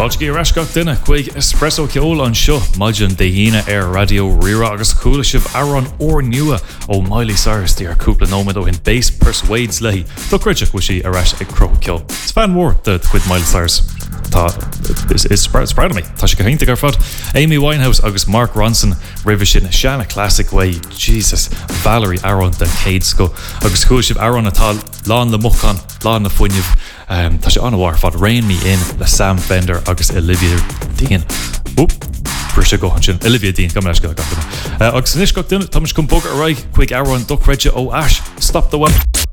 Baltí arascach duine chuig espresso ceol an seo maidin de híine radio rira agus coolla sibh Aaron or nua ó Miley Cyrus tí ar cúpla nómad ó hin bass persuades lei do critic with she aras ag cro ceol. It's fan war de chuid Miley Cyrus. It's proud of me. Tá sé go hinnta gar fad. Amy Winehouse agus Mark Ronson rih sin seanna classic way. Jesus, Valerie Aaron den Cades go agus cúil sibh Aaron atá lán le muchan, lán na fuineh. Tá sé an bhhar fad Rain Me In le Sam Fender agus Olivia Dean. Brí sé go sin Olivia Dean go leis go agus níos go duine tá cum bog a raig chuig Aaron do creide ó Ash. Stop the one.